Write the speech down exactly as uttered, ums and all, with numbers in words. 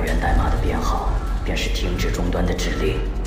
源代码的编号，便是停止终端的指令。